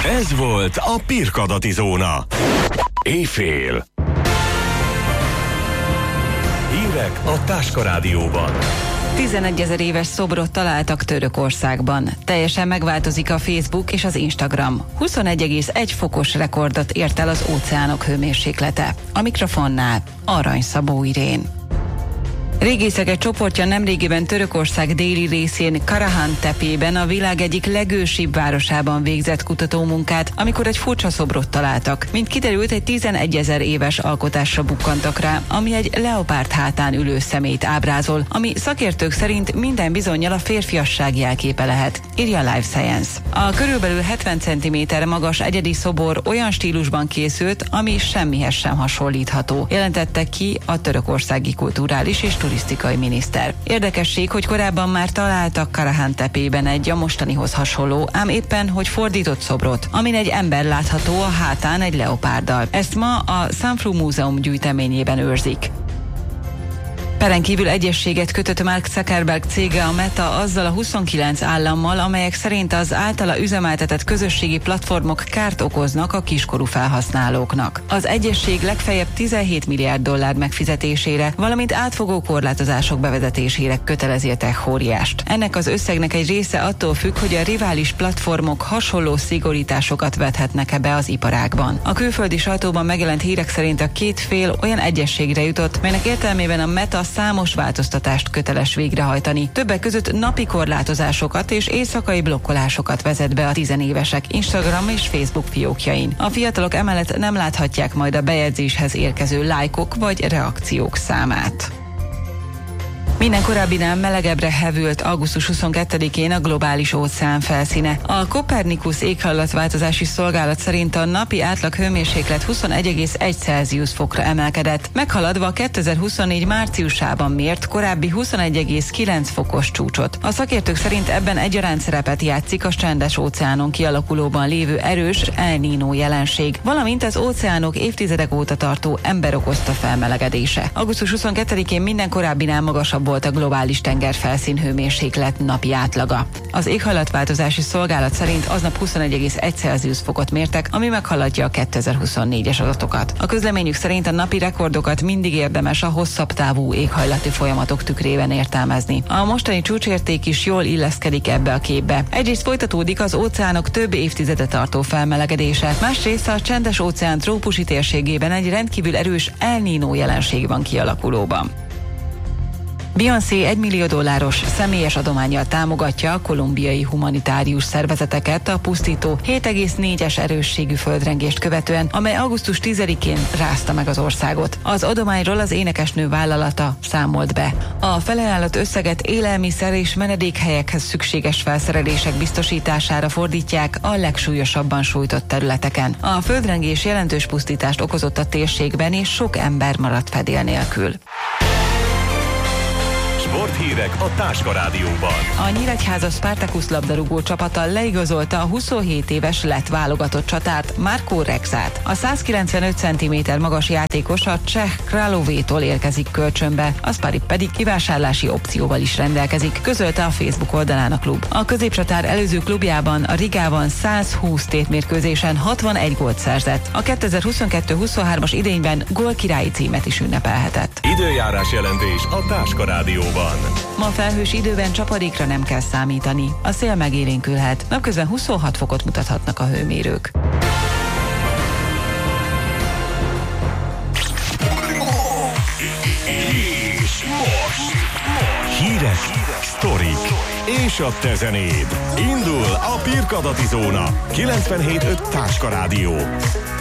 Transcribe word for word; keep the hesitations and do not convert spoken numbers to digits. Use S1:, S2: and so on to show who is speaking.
S1: Ez volt a Pirkadati Zóna. Éjfél. Hírek a Táska Rádióban.
S2: tizenegyezer éves szobrot találtak Törökországban. Teljesen megváltozik a Facebook és az Instagram. huszonegy egész egy fokos rekordot ért el az óceánok hőmérséklete. A mikrofonnál Arany Szabó Irén. Régészek egy csoportja nemrégiben Törökország déli részén, Karahan tepében, a világ egyik legősibb városában végzett kutatómunkát, amikor egy furcsa szobrot találtak. Mint kiderült, egy tizenegyezer éves alkotásra bukkantak rá, ami egy leopárd hátán ülő személyt ábrázol, ami szakértők szerint minden bizonnyal a férfiasság jelképe lehet, írja Life Science. A körülbelül hetven centiméter magas egyedi szobor olyan stílusban készült, ami semmihez sem hasonlítható, jelentette ki a törökországi kulturális és turisztikai miniszter. Érdekesség, hogy korábban már találtak Karahan tepében egy a mostanihoz hasonló, ám éppen, hogy fordított szobrot, amin egy ember látható, a hátán egy leopárddal. Ezt ma a Sanfru Múzeum gyűjteményében őrzik. Peren kívül egyezséget kötött Mark Zuckerberg cége, a Meta, azzal a huszonkilenc állammal, amelyek szerint az általa üzemeltetett közösségi platformok kárt okoznak a kiskorú felhasználóknak. Az egyezség legfeljebb tizenhét milliárd dollár megfizetésére, valamint átfogó korlátozások bevezetésére kötelezi a tech óriást. Ennek az összegnek egy része attól függ, hogy a rivális platformok hasonló szigorításokat vethetnek-e be az iparágban. A külföldi sajtóban megjelent hírek szerint a két fél olyan egyezségre jutott, melynek értelmében a Meta számos változtatást köteles végrehajtani. Többek között napi korlátozásokat és éjszakai blokkolásokat vezet be a tizenévesek Instagram és Facebook fiókjain. A fiatalok emellett nem láthatják majd a bejegyzéshez érkező lájkok vagy reakciók számát. Minden korábbinál melegebbre hevült augusztus huszonkettedikén a globális óceán felszíne. A Copernicus éghajlatváltozási szolgálat szerint a napi átlag hőmérséklet huszonegy egész egy Celsius fokra emelkedett, meghaladva a kétezer-huszonnégy márciusában mért korábbi huszonegy egész kilenc fokos csúcsot. A szakértők szerint ebben egyaránt szerepet játszik a csendes óceánon kialakulóban lévő erős El Niño jelenség, valamint az óceánok évtizedek óta tartó ember okozta felmelegedése. augusztus huszonkettedikén minden korábbinál magasabb volt a globális tengerfelszín hőmérséklet napi átlaga. Az éghajlatváltozási szolgálat szerint aznap huszonegy egész egy Celsius fokot mértek, ami meghaladja a kétezer-huszonnégyes adatokat. A közleményük szerint a napi rekordokat mindig érdemes a hosszabb távú éghajlati folyamatok tükrében értelmezni. A mostani csúcsérték is jól illeszkedik ebbe a képbe. Egyrészt folytatódik az óceánok több évtizede tartó felmelegedése, másrészt a csendes óceán trópusi térségében egy rendkívül erős El Niño jelenség van kialakulóban. Beyoncé egymillió dolláros személyes adománnyal támogatja a kolumbiai humanitárius szervezeteket a pusztító hét egész négyes erősségű földrengést követően, amely augusztus tizedikén rázta meg az országot. Az adományról az énekesnő vállalata számolt be. A felajánlott összeget élelmiszer és menedékhelyekhez szükséges felszerelések biztosítására fordítják a legsúlyosabban sújtott területeken. A földrengés jelentős pusztítást okozott a térségben, és sok ember maradt fedél nélkül.
S1: Sporthírek a Táska Rádióban.
S2: A Nyíregyháza Spartacus labdarúgó csapata leigazolta a huszonhét éves lett válogatott csatárt, Marco Rexát. A százkilencvenöt centiméter magas játékos a cseh Kralovétól érkezik kölcsönbe, a Spari pedig kivásárlási opcióval is rendelkezik, közölte a Facebook oldalán a klub. A középcsatár előző klubjában, a Rigában százhúsz tétmérkőzésen hatvanegy gólt szerzett. A kétezer-huszonkettő huszonhármas idényben gólkirályi címet is ünnepelhetett.
S1: Időjárás jelentés a Táska Rádióban.
S2: Ma felhős időben csapadékra nem kell számítani. A szél megélénkülhet. Napközben huszonhat fokot mutathatnak a hőmérők.
S1: És most, most hírek, sztorik és a te zenéd. Indul a Pirkadati Zóna. kilencvenhét öt Táska Rádió.